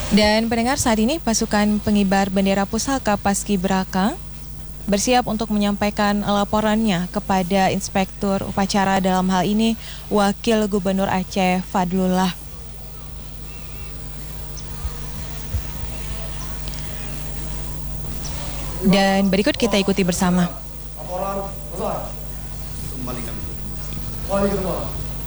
Dan pendengar, saat ini pasukan pengibar bendera pusaka Paskibraka bersiap untuk menyampaikan laporannya kepada Inspektur Upacara, dalam hal ini Wakil Gubernur Aceh Fadlullah. Dan berikut kita ikuti bersama. Laporan selesai. Kembalikan. Kembali ke tempat.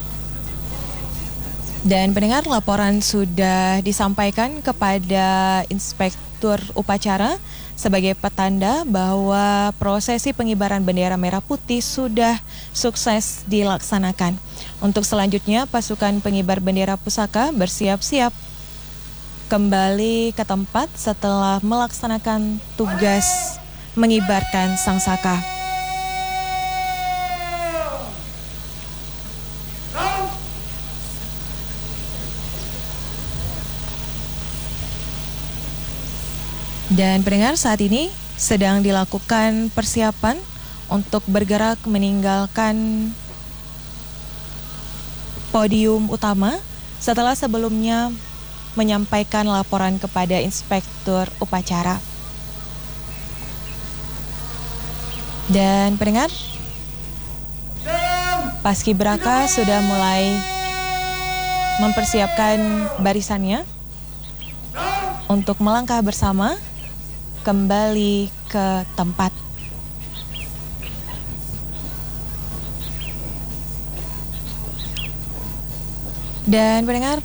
Dan pendengar, laporan sudah disampaikan kepada Inspektur Upacara sebagai petanda bahwa prosesi pengibaran bendera merah putih sudah sukses dilaksanakan. Untuk selanjutnya, pasukan pengibar bendera pusaka bersiap-siap kembali ke tempat setelah melaksanakan tugas mengibarkan sangsaka. Dan pendengar, saat ini sedang dilakukan persiapan untuk bergerak meninggalkan podium utama setelah sebelumnya menyampaikan laporan kepada Inspektur Upacara. Dan pendengar, Paskibraka sudah mulai mempersiapkan barisannya untuk melangkah bersama kembali ke tempat. Dan pendengar,